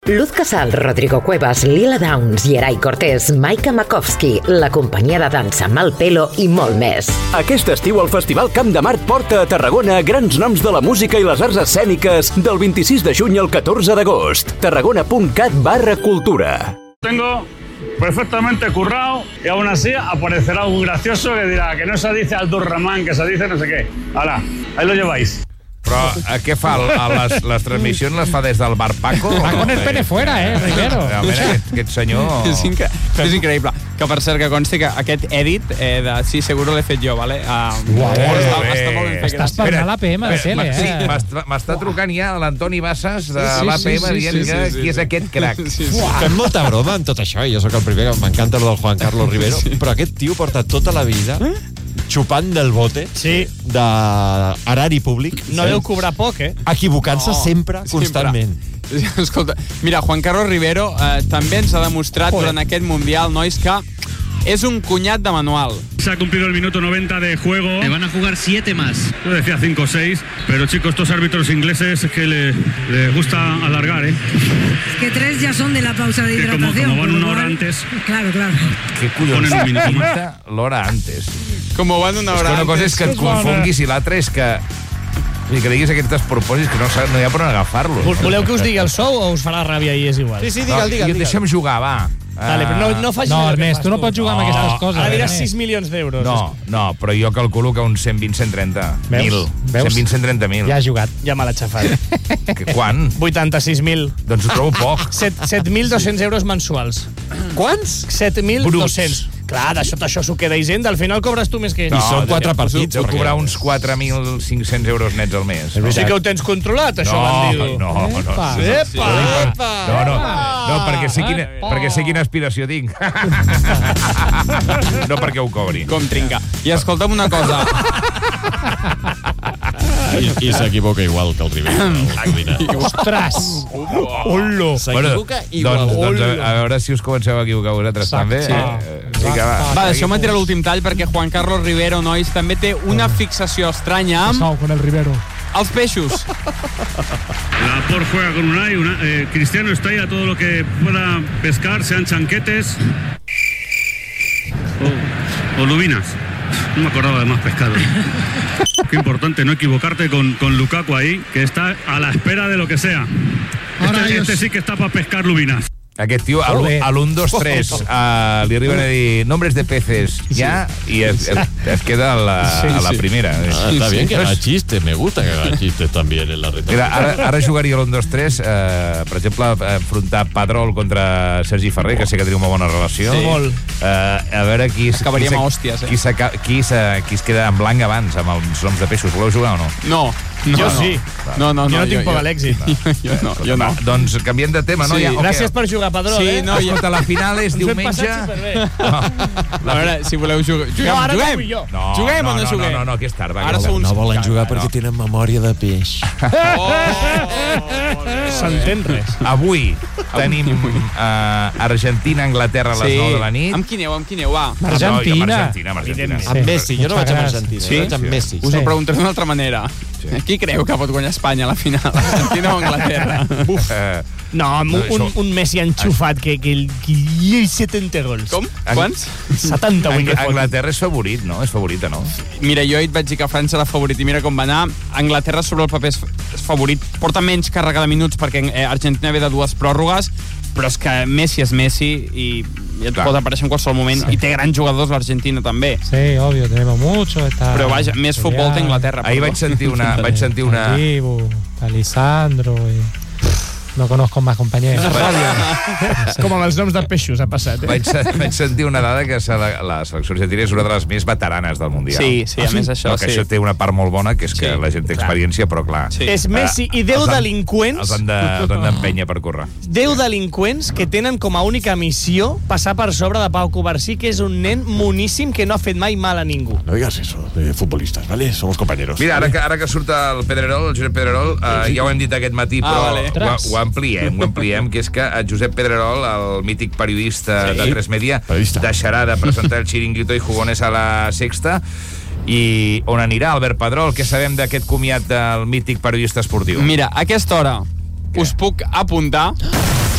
Luz Casal, Rodrigo Cuevas, Lila Downs, Yeray Cortés, Maika Makovsky, la companyia de dansa Malpelo i molt més. Aquest estiu el Festival Camp de Mart porta a Tarragona grans noms de la música i les arts escèniques del 26 de juny al 14 d'agost. tarragona.cat/cultura. Tengo perfectamente currado y aún así aparecerá un gracioso que dirá que no se dice Abdurrahman, que se dice no sé qué. Hala, ahí lo lleváis. Però què fa? Les transmissions les fa des del bar Paco? Va con el pene fuera, Rivero. Realment aquest senyor... És increïble. Que per cert, que consti que aquest edit de Sí, seguro l'he fet jo, vale? Està molt ben fet. Estàs parlant a l'APM de tele, Sí, m'està trucant ja l'Antoni Bassas de l'APM dient que qui és aquest crac. Fem molta broma en tot això, i jo sóc el primer que m'encanta el del Juan Carlos Rivero, però aquest tio porta tota la vida xupant del bote d'erari públic. No deu cobrar poc, equivocant-se sempre, constantment. Escolta, mira, Juan Carlos Rivero també ens ha demostrat durant aquest Mundial, nois, que es un cuñat de manual. Se ha cumplido el minuto 90 de juego. Le van a jugar 7 más. Yo decía 5 o 6, pero chicos, estos árbitros ingleses es que les gusta alargar, Es que 3 ya son de la pausa de hidratación. Que como van una hora antes. Claro. Què collons pinta l'hora antes? Com van una hora antes. Una cosa és que et confonguis i l'altra és que diguis aquests despropòsits que no hi ha per on agafar-los. Voleu que us digui el sou o us farà ràbia i és igual? Sí, digue'l. Deixa'm jugar, va. Vale, però no facis no, Ernest, tu no pots jugar amb aquestes coses. Ara diràs 6 milions d'euros. No, però jo calculo que uns 120-130.000. 120-130.000. Ja has jugat. Ja me l'ha xafat. Quan? 86.000. Doncs ho trobo poc. 7.200 euros mensuals. Quants? 7.200. Clar, d'això s'ho queda Hisenda, al final cobres tu més que ell. I són 4 partits. Deu cobrar uns 4.500 euros nets al mes. Sí que ho tens controlat, això, bandido. No. No, perquè sé quina aspiració tinc. No perquè ho cobri. Com trinca. I escolta'm una cosa. I s'equivoca igual que el Rivero. Ostres! Olo! S'equivoca igual. Doncs a veure si us comenceu a equivocar vosaltres també. Va, deixeu-me tirar l'últim tall perquè Juan Carlos Rivero, nois, també té una fixació estranya amb con el Rivero. Els peixos. La Por juega con Unai. Cristiano está ahí a todo lo que pueda pescar, sean chanquetes o lubinas. No me acordaba de más pescado. Qué importante no equivocarte con Lukaku ahí, que está a la espera de lo que sea. Este sí que está para pescar lubinas. Aquest tio, a l'1, 2, 3, li arriben a dir nombres de peces ja, i es queda a la primera. Está bien que haga chiste, me gusta que haga chistes también en la retórica. Mira, ara jugaria l'1, 2, 3, per exemple, enfrontar Pedrol contra Sergi Ferrer, que sé que teniu una bona relació. Sí, molt. A veure qui es queda en blanc abans amb els noms de peixos. Voleu jugar o no? No. Jo sí. No, jo no tinc por a l'èxit. Jo no. Doncs canviem de tema, no? Gràcies per jugar, Pedró. Escolta, la final és diumenge. A veure, si voleu jugar. Juguem! Juguem o no juguem? No, que és tard. No volen jugar perquè tenen memòria de peix. S'entén res. Avui tenim Argentina-Anglaterra a les 9 de la nit. Amb qui aneu, va? Argentina. Amb Messi, jo no vaig amb Argentina. Sí? Vaig amb Messi. Us ho preguntaré d'una altra manera. Qui creu que pot guanyar Espanya a la final? Argentina o Anglaterra? No, un Messi enxufat que hi 70 gols. Com? Quants? 78. Anglaterra és favorit, no? És favorita, no? Mira, jo et vaig dir que França era favorit i mira com va anar. Anglaterra sobre el paper és favorit. Porta menys càrrega de minuts perquè Argentina ve de 2 pròrrogues, però és que Messi és Messi i et pot aparèixer en qualsevol moment i té grans jugadors l'Argentina també. Sí, obvio, tenemos mucho. Però vaja, més futbol té Anglaterra. Ahir vaig sentir una... Dibu, Alisandro... No conozco más compañeros. Com amb els noms de peixos ha passat. Vaig sentir una dada que la selecció argentina és una de les més veteranes del Mundial. Sí, a més això, sí. Això té una part molt bona, que és que la gent té experiència, però clar... És Messi i 10 delinqüents... Els han d'empènyer per córrer. 10 delinqüents que tenen com a única missió passar per sobre de Pau Covarsí, que és un nen moníssim que no ha fet mai mal a ningú. No digas eso, de futbolistas, ¿vale? Somos compañeros. Mira, ara que surt el Pedrerol, el Josep Pedrerol, ja ho hem dit aquest matí, però ho ampliem, que és que Josep Pedrerol, el mític periodista de 3 Media, deixarà de presentar el Chiringuito i Jugones a la Sexta. I on anirà Albert Pedrol? Què sabem d'aquest comiat del mític periodista esportiu? Mira, a aquesta hora us puc apuntar